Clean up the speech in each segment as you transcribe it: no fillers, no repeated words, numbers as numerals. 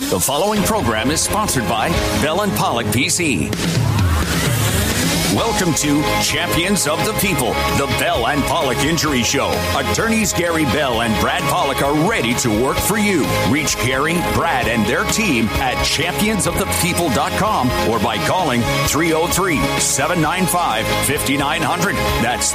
The following program is sponsored by Bell & Pollock PC. Welcome to Champions of the People, the Bell & Pollock Injury Show. Attorneys Gary Bell and Brad Pollock are ready to work for you. Reach Gary, Brad, and their team at championsofthepeople.com or by calling 303-795-5900. That's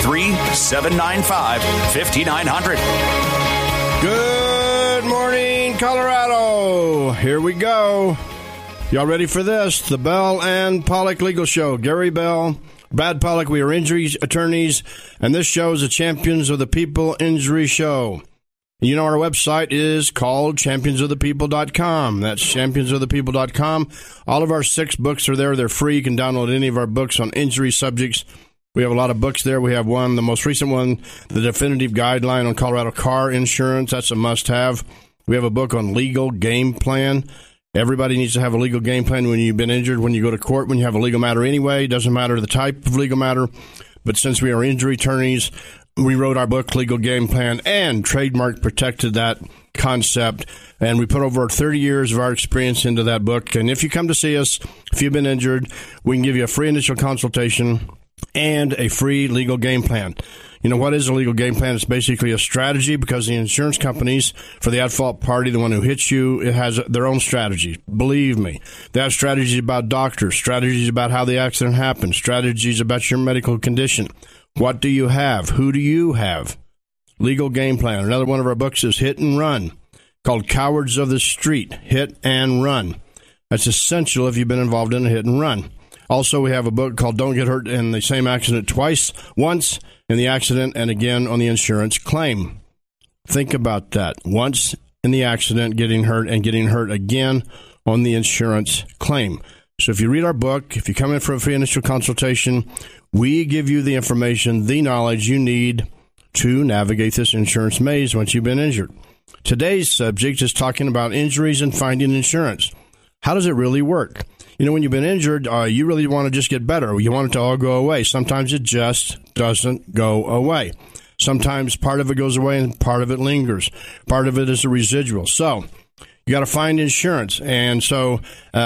303-795-5900. Good morning, Colorado. Here we go. Y'all ready for this? The Bell and Pollock Legal Show. Gary Bell, Brad Pollock, we are injury attorneys, and this show is the Champions of the People Injury Show. You know, our website is called championsofthepeople.com. That's championsofthepeople.com. All of our 6 books are there. They're free. You can download any of our books on injury subjects. We have a lot of books there. We have one, the most recent one, The Definitive Guideline on Colorado Car Insurance. That's a must-have. We have a book on legal game plan. Everybody needs to have a legal game plan when you've been injured, when you go to court, when you have a legal matter anyway. It doesn't matter the type of legal matter. But since we are injury attorneys, we wrote our book, Legal Game Plan, and trademark protected that concept. And we put over 30 years of our experience into that book. And if you come to see us, if you've been injured, we can give you a free initial consultation and a free legal game plan. You know, what is a legal game plan? It's basically a strategy, because the insurance companies, for the at-fault party, the one who hits you, it has their own strategy. Believe me. They have strategies about doctors, strategies about how the accident happened, strategies about your medical condition. What do you have? Who do you have? Legal game plan. Another one of our books is Hit and Run, called Cowards of the Street, Hit and Run. That's essential if you've been involved in a hit and run. Also, we have a book called Don't Get Hurt in the Same Accident Twice, once in the accident and again on the insurance claim. Think about that. Once in the accident, getting hurt, and getting hurt again on the insurance claim. So if you read our book, if you come in for a free initial consultation, we give you the information, the knowledge you need to navigate this insurance maze once you've been injured. Today's subject is talking about injuries and finding insurance. How does it really work? You know, when you've been injured, you really want to just get better. You want it to all go away. Sometimes it just doesn't go away. Sometimes part of it goes away and part of it lingers. Part of it is a residual. So you got to find insurance. And so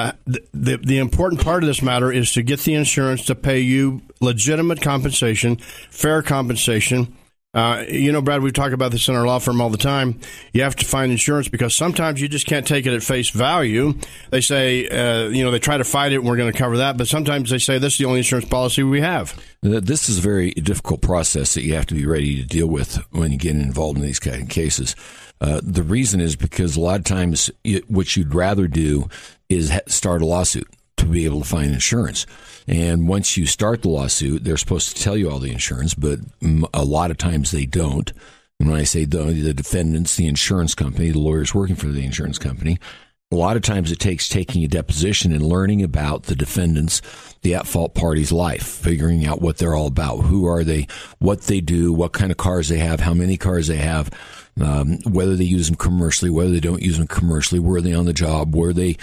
the important part of this matter is to get the insurance to pay you legitimate compensation, fair compensation. You know, Brad, we talk about this in our law firm all the time. You have to find insurance because sometimes you just can't take it at face value. They say, they try to fight it and we're going to cover that. But sometimes they say this is the only insurance policy we have. This is a very difficult process that you have to be ready to deal with when you get involved in these kind of cases. The reason is because a lot of times what you'd rather do is start a lawsuit to be able to find insurance. And once you start the lawsuit, they're supposed to tell you all the insurance, but a lot of times they don't. And when I say the defendants, the insurance company, the lawyers working for the insurance company, a lot of times it takes taking a deposition and learning about the defendants, the at-fault party's life, figuring out what they're all about, who are they, what they do, what kind of cars they have, how many cars they have, whether they use them commercially, whether they don't use them commercially, were they on the job, were they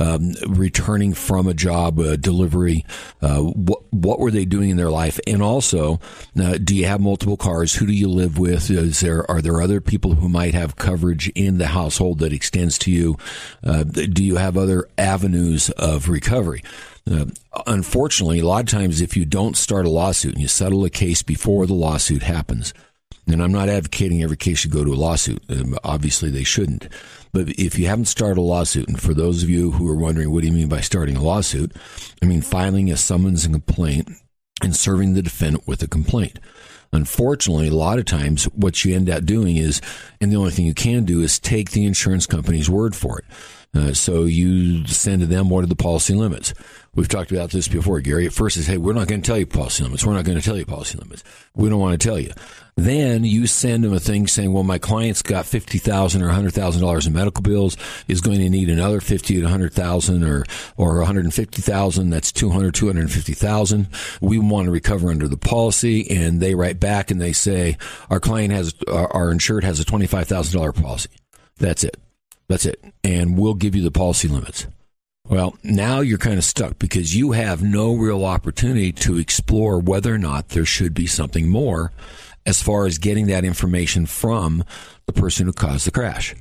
returning from a job, delivery, what were they doing in their life, and also, do you have multiple cars, who do you live with, are there other people who might have coverage in the household that extends to you, do you have other avenues of recovery? Unfortunately, a lot of times if you don't start a lawsuit and you settle a case before the lawsuit happens, and I'm not advocating every case should go to a lawsuit. Obviously, they shouldn't. But if you haven't started a lawsuit, and for those of you who are wondering, what do you mean by starting a lawsuit? I mean filing a summons and complaint and serving the defendant with a complaint. Unfortunately, a lot of times what you end up doing is, and the only thing you can do is take the insurance company's word for it. So you send to them, what are the policy limits? We've talked about this before, Gary. At first it's, hey, we're not going to tell you policy limits. We're not going to tell you policy limits. We don't want to tell you. Then you send them a thing saying, well, my client's got $50,000 or $100,000 in medical bills, is going to need another $50,000 to $100,000 or $150,000. That's $250,000. We want to recover under the policy. And they write back and they say, our insured has a $25,000 policy. That's it. And we'll give you the policy limits. Well, now you're kind of stuck because you have no real opportunity to explore whether or not there should be something more as far as getting that information from the person who caused the crash.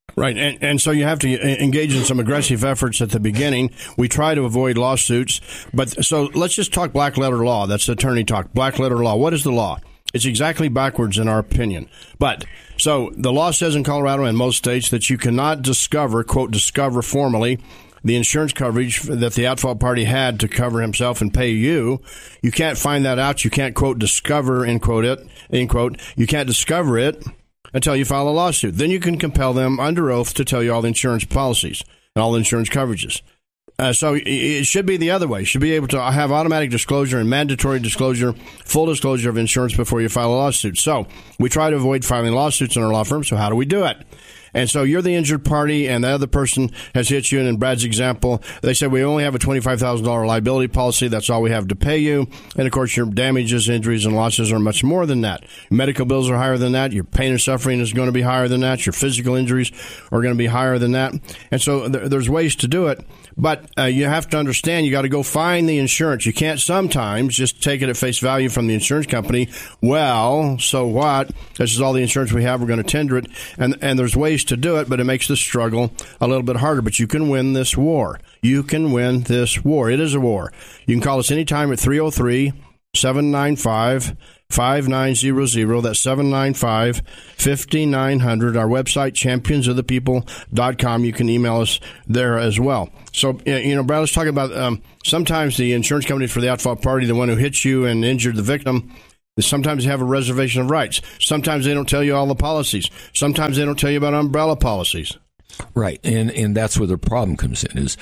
Right, and so you have to engage in some aggressive efforts at the beginning. We try to avoid lawsuits, but so let's just talk black letter law. That's attorney talk. Black letter law. What is the law? It's exactly backwards in our opinion. But so the law says in Colorado and most states that you cannot discover, quote, discover formally the insurance coverage that the at-fault party had to cover himself and pay you. You can't find that out. You can't, quote, discover, end quote, it, end quote. You can't discover it until you file a lawsuit. Then you can compel them under oath to tell you all the insurance policies and all the insurance coverages. So it should be the other way. You should be able to have automatic disclosure and mandatory disclosure, full disclosure of insurance before you file a lawsuit. So we try to avoid filing lawsuits in our law firm. So how do we do it? And so you're the injured party, and the other person has hit you. And in Brad's example, they said we only have a $25,000 liability policy. That's all we have to pay you. And, of course, your damages, injuries, and losses are much more than that. Medical bills are higher than that. Your pain and suffering is going to be higher than that. Your physical injuries are going to be higher than that. And so there's ways to do it. But you have to understand you got to go find the insurance. You can't sometimes just take it at face value from the insurance company. Well, so what? This is all the insurance we have. We're going to tender it. And there's ways to do it, but it makes the struggle a little bit harder. But you can win this war. You can win this war. It is a war. You can call us anytime at 303-795-5900. That's 795-5900. Our website, championsofthepeople.com. You can email us there as well. So, Brad, let's talk about sometimes the insurance company for the at-fault party, the one who hit you and injured the victim, sometimes they have a reservation of rights. Sometimes they don't tell you all the policies. Sometimes they don't tell you about umbrella policies. Right, and that's where the problem comes in, is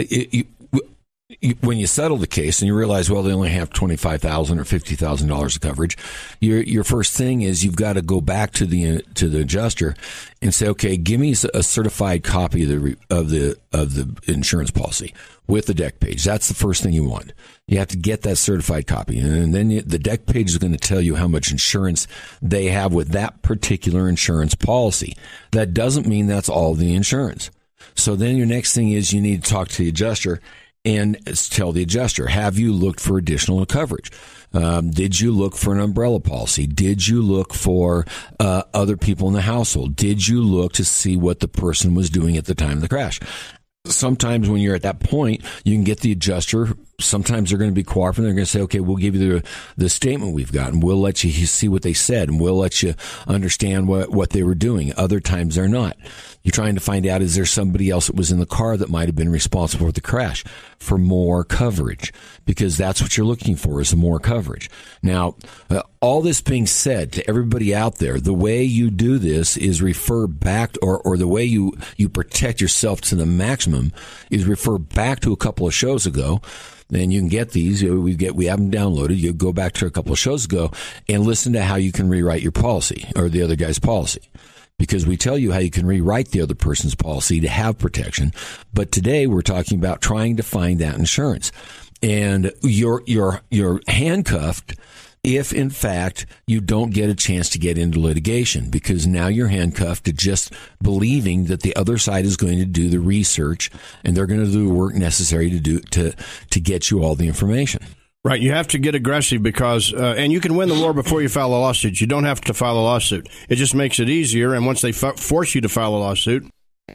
when you settle the case and you realize, well, they only have $25,000 or $50,000 of coverage, your first thing is you've got to go back to the adjuster and say, okay, give me a certified copy of the insurance policy with the deck page. That's the first thing you want. You have to get that certified copy, and then the deck page is going to tell you how much insurance they have with that particular insurance policy. That doesn't mean that's all the insurance. So then your next thing is you need to talk to the adjuster and tell the adjuster, have you looked for additional coverage? Did you look for an umbrella policy? Did you look for other people in the household? Did you look to see what the person was doing at the time of the crash? Sometimes when you're at that point, you can get the adjuster. Sometimes they're going to be cooperative. They're going to say, okay, we'll give you the statement we've got, and we'll let you see what they said, and we'll let you understand what they were doing. Other times they're not. You're trying to find out, is there somebody else that was in the car that might have been responsible for the crash, for more coverage, because that's what you're looking for, is more coverage. Now, all this being said, to everybody out there, the way you do this is refer back, or the way you protect yourself to the maximum is refer back to a couple of shows ago. And you can get these. We have them downloaded. You go back to a couple of shows ago and listen to how you can rewrite your policy or the other guy's policy. Because we tell you how you can rewrite the other person's policy to have protection. But today we're talking about trying to find that insurance. And you're handcuffed if, in fact, you don't get a chance to get into litigation, because now you're handcuffed to just believing that the other side is going to do the research and they're going to do the work necessary to get you all the information. Right. You have to get aggressive because, and you can win the war before you file a lawsuit. You don't have to file a lawsuit. It just makes it easier. And once they force you to file a lawsuit.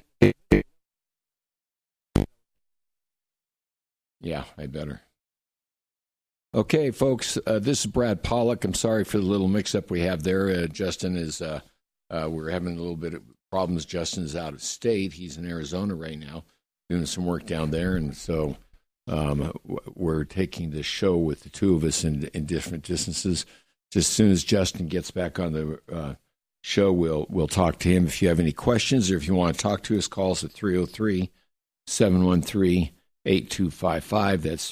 Yeah, I better. Okay, folks, this is Brad Pollock. I'm sorry for the little mix-up we have there. Justin is, we're having a little bit of problems. Justin is out of state. He's in Arizona right now doing some work down there. And so we're taking this show with the two of us in different distances. Just as soon as Justin gets back on the show, we'll talk to him. If you have any questions or if you want to talk to us, call us at 303-713-8255. That's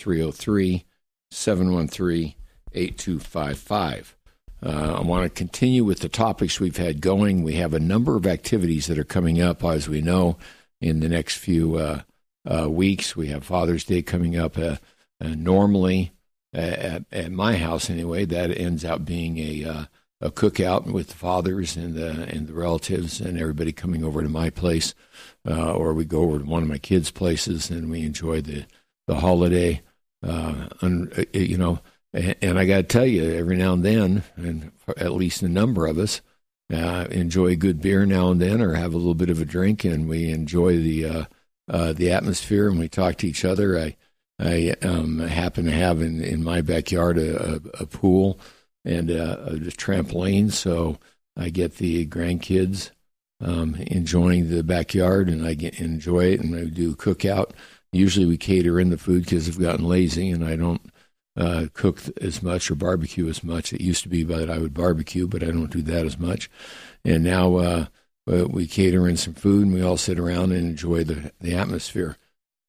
303-713-8255. I want to continue with the topics we've had going. We have a number of activities that are coming up, as we know, in the next few weeks. We have Father's Day coming up. Normally, at my house anyway, that ends up being a cookout with the fathers and the relatives and everybody coming over to my place, or we go over to one of my kids' places and we enjoy the holiday. And I got to tell you, every now and then, and at least a number of us, enjoy a good beer now and then, or have a little bit of a drink, and we enjoy the atmosphere, and we talk to each other. I happen to have in my backyard a pool and a trampoline, so I get the grandkids enjoying the backyard, and I enjoy it, and I do cookout. Usually we cater in the food because I've gotten lazy, and I don't cook as much or barbecue as much. It used to be that I would barbecue, but I don't do that as much. And now we cater in some food, and we all sit around and enjoy the atmosphere.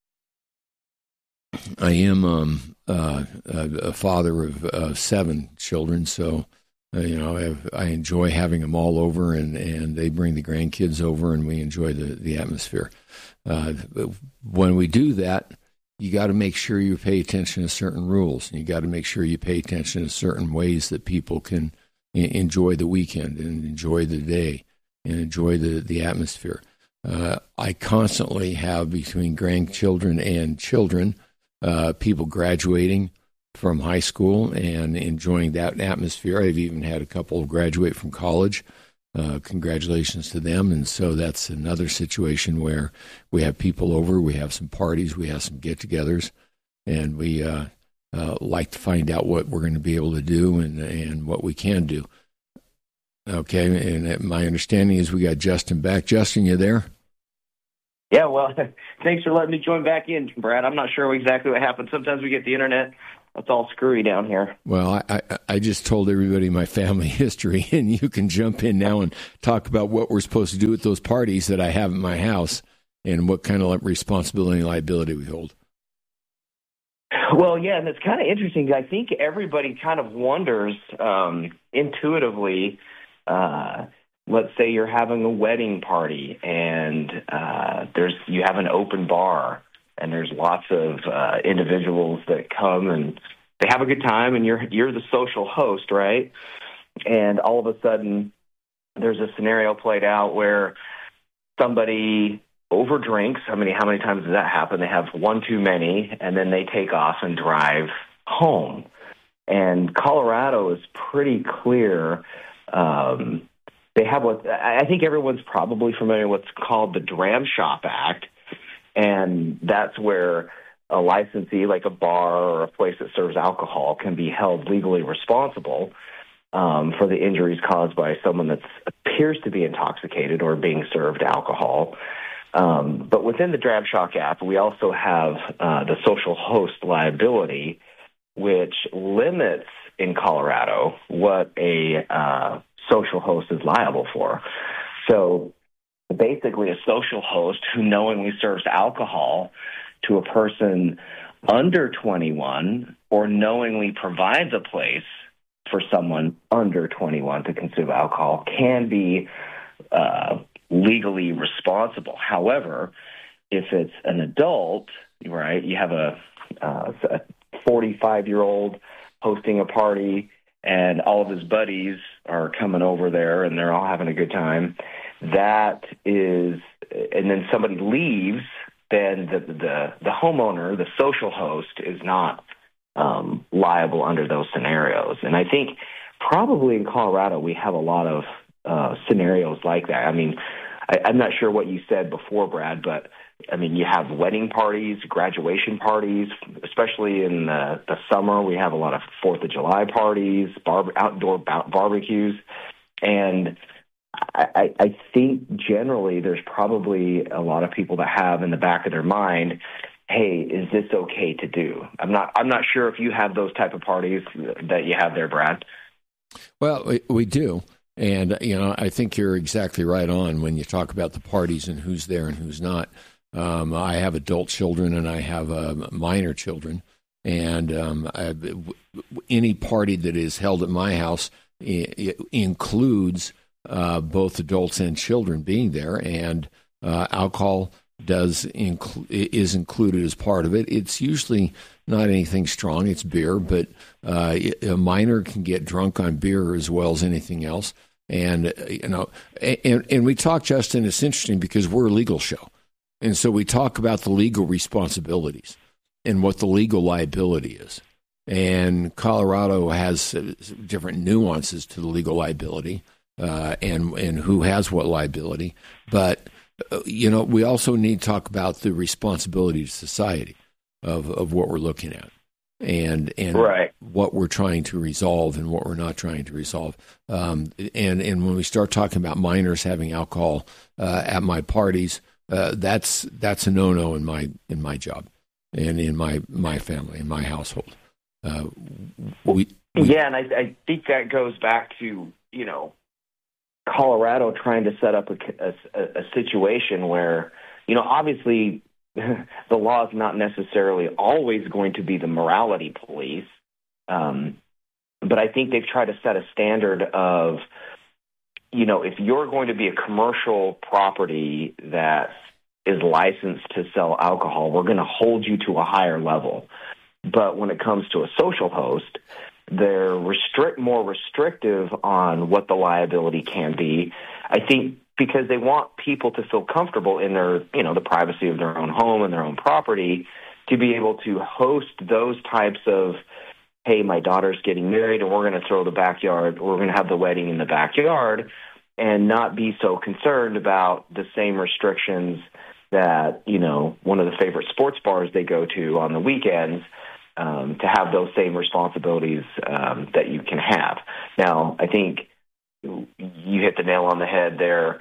I am a father of 7 children, so I enjoy having them all over, and they bring the grandkids over, and we enjoy the atmosphere. When we do that, you got to make sure you pay attention to certain rules. You got to make sure you pay attention to certain ways that people can enjoy the weekend and enjoy the day and enjoy the atmosphere. I constantly have, between grandchildren and children, people graduating from high school and enjoying that atmosphere. I've even had a couple graduate from college. Congratulations to them. And so that's another situation where we have people over, we have some parties, we have some get-togethers, and we like to find out what we're going to be able to do and what we can do. Okay, and my understanding is we got Justin back. Justin, you there? Yeah, well, thanks for letting me join back in, Brad. I'm not sure exactly what happened. Sometimes we get the internet. It's all screwy down here. Well, I just told everybody my family history, and you can jump in now and talk about what we're supposed to do with those parties that I have at my house and what kind of responsibility and liability we hold. Well, yeah, and it's kind of interesting. I think everybody kind of wonders intuitively, let's say you're having a wedding party and you have an open bar. And there's lots of individuals that come and they have a good time, and you're the social host, right? And all of a sudden, there's a scenario played out where somebody overdrinks. How many times does that happen? They have one too many, and then they take off and drive home. And Colorado is pretty clear. They have what I think everyone's probably familiar with what's called the Dram Shop Act. And that's where a licensee, like a bar or a place that serves alcohol, can be held legally responsible for the injuries caused by someone that appears to be intoxicated or being served alcohol. But within the Dram Shop Act, we also have the social host liability, which limits in Colorado what a social host is liable for. So basically, a social host who knowingly serves alcohol to a person under 21 or knowingly provides a place for someone under 21 to consume alcohol can be legally responsible. However, if it's an adult, right, you have a 45-year-old hosting a party and all of his buddies are coming over there and they're all having a good time, that is, and then somebody leaves, then the homeowner, the social host, is not liable under those scenarios. And I think probably in Colorado we have a lot of scenarios like that. I mean, I'm not sure what you said before, Brad, but I mean, you have wedding parties, graduation parties, especially in the summer. We have a lot of 4th of July parties, outdoor barbecues, and I think generally there's probably a lot of people that have in the back of their mind, hey, is this okay to do? I'm not sure if you have those type of parties that you have there, Brad. Well, we do. And, I think you're exactly right on when you talk about the parties and who's there and who's not. I have adult children and I have minor children. And any party that is held at my house includes both adults and children being there, and alcohol is included as part of it. It's usually not anything strong; it's beer, but a minor can get drunk on beer as well as anything else. And and we talk, Justin. It's interesting because we're a legal show, and so we talk about the legal responsibilities and what the legal liability is. And Colorado has different nuances to the legal liability. and who has what liability. But we also need to talk about the responsibility to society of what we're looking at, and right. what we're trying to resolve and what we're not trying to resolve. And when we start talking about minors having alcohol at my parties, that's a no-no in my job and in my family, in my household. Yeah, and I think that goes back to Colorado trying to set up a situation where obviously the law is not necessarily always going to be the morality police, but I think they've tried to set a standard of if you're going to be a commercial property that is licensed to sell alcohol, we're going to hold you to a higher level. But when it comes to a social host, they're more restrictive on what the liability can be. I think because they want people to feel comfortable in their, the privacy of their own home and their own property, to be able to host those types of, hey, my daughter's getting married and we're going to throw the backyard, we're going to have the wedding in the backyard, and not be so concerned about the same restrictions that, one of the favorite sports bars they go to on the weekends, to have those same responsibilities that you can have. Now, I think you hit the nail on the head there.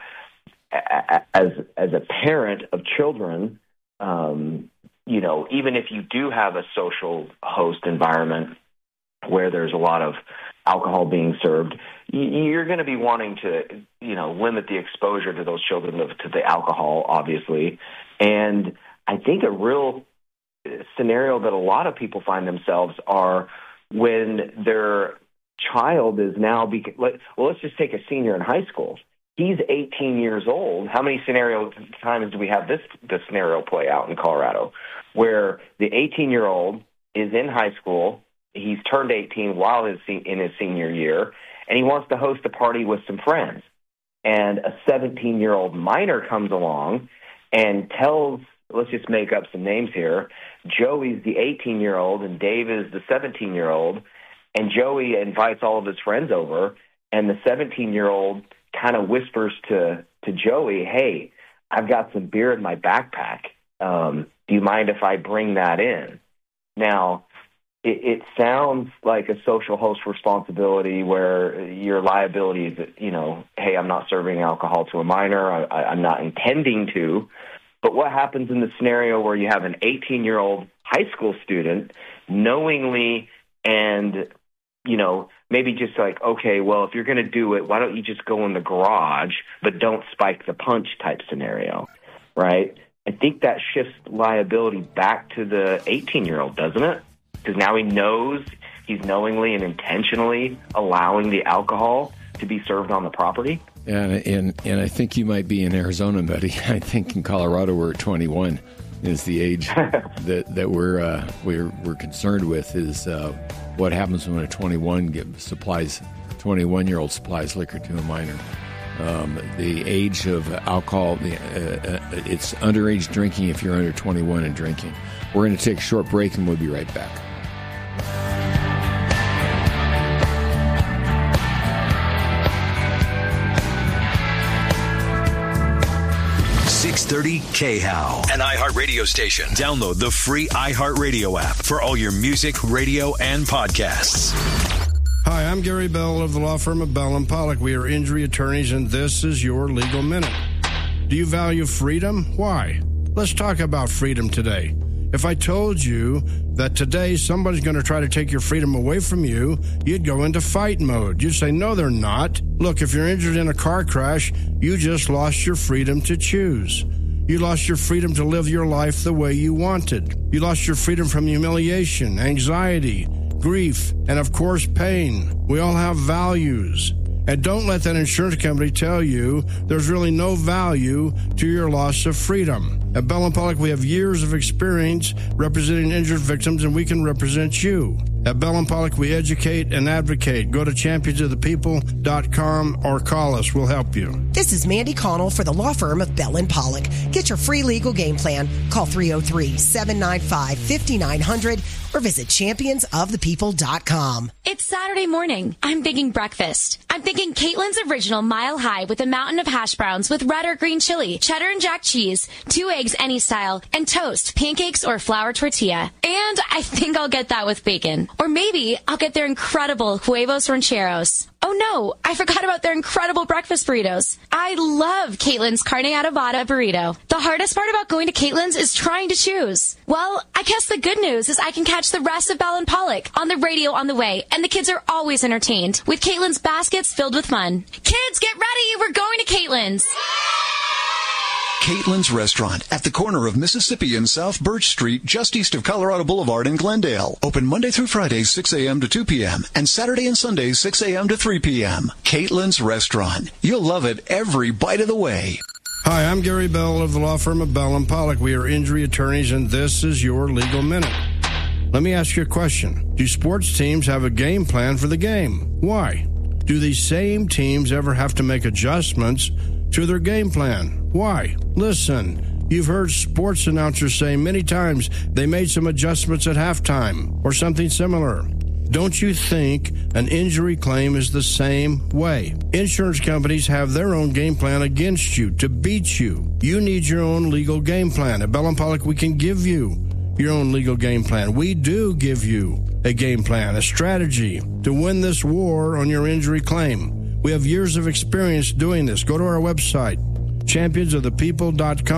As a parent of children, even if you do have a social host environment where there's a lot of alcohol being served, you're going to be wanting to, limit the exposure to those children to the alcohol, obviously. And I think a real scenario that a lot of people find themselves are when their child is now, let's just take a senior in high school. He's 18 years old. How many times do we have this scenario play out in Colorado, where the 18-year-old is in high school, he's turned 18 while in his senior year, and he wants to host a party with some friends. And a 17-year-old minor comes along and tells, let's just make up some names here, Joey's the 18-year-old and Dave is the 17-year-old, and Joey invites all of his friends over, and the 17-year-old kind of whispers to Joey, hey, I've got some beer in my backpack. Do you mind if I bring that in? Now, it sounds like a social host responsibility where your liability is, hey, I'm not serving alcohol to a minor. I'm not intending to. But what happens in the scenario where you have an 18-year-old high school student knowingly and, maybe just like, okay, well, if you're going to do it, why don't you just go in the garage, but don't spike the punch type scenario, right? I think that shifts liability back to the 18-year-old, doesn't it? Because now he knows he's knowingly and intentionally allowing the alcohol to be served on the property. And I think you might be in Arizona, buddy. I think in Colorado we're at 21 is the age that we're concerned with. Is what happens when a 21-year-old supplies liquor to a minor. The age of alcohol, it's underage drinking if you're under 21 and drinking. We're going to take a short break and we'll be right back. KHOW, an iHeartRadio station. Download the free iHeartRadio app for all your music, radio, and podcasts. Hi, I'm Gary Bell of the law firm of Bell & Pollock. We are injury attorneys, and this is your Legal Minute. Do you value freedom? Why? Let's talk about freedom today. If I told you that today somebody's going to try to take your freedom away from you, you'd go into fight mode. You'd say, no, they're not. Look, if you're injured in a car crash, you just lost your freedom to choose. You lost your freedom to live your life the way you wanted. You lost your freedom from humiliation, anxiety, grief, and of course, pain. We all have values. And don't let that insurance company tell you there's really no value to your loss of freedom. At Bell & Pollock, we have years of experience representing injured victims, and we can represent you. At Bell & Pollock, we educate and advocate. Go to championsofthepeople.com or call us. We'll help you. This is Mandy Connell for the law firm of Bell & Pollock. Get your free legal game plan. Call 303-795-5900 or visit championsofthepeople.com. It's Saturday morning. I'm thinking breakfast. I'm thinking Caitlin's Original Mile High with a mountain of hash browns with red or green chili, cheddar and jack cheese, 2 eggs any style, and toast, pancakes, or flour tortilla. And I think I'll get that with bacon. Or maybe I'll get their incredible huevos rancheros. Oh no, I forgot about their incredible breakfast burritos. I love Caitlin's carne adobada burrito. The hardest part about going to Caitlin's is trying to choose. Well, I guess the good news is I can catch the rest of Bell & Pollock on the radio on the way, and the kids are always entertained with Caitlin's baskets filled with fun. Kids, get ready, we're going to Caitlin's. Caitlin's Restaurant at the corner of Mississippi and South Birch Street, just east of Colorado Boulevard in Glendale. Open Monday through Friday, 6 a.m. to 2 p.m. and Saturday and Sunday, 6 a.m. to 3 p.m. Caitlin's Restaurant. You'll love it every bite of the way. Hi, I'm Gary Bell of the law firm of Bell & Pollock. We are injury attorneys, and this is your Legal Minute. Let me ask you a question. Do sports teams have a game plan for the game? Why? Do these same teams ever have to make adjustments to their game plan? Why? Listen, you've heard sports announcers say many times they made some adjustments at halftime or something similar. Don't you think an injury claim is the same way? Insurance companies have their own game plan against you to beat you. You need your own legal game plan. At Bell & Pollock, we can give you your own legal game plan. We do give you a game plan, a strategy to win this war on your injury claim. We have years of experience doing this. Go to our website, championsofthepeople.com.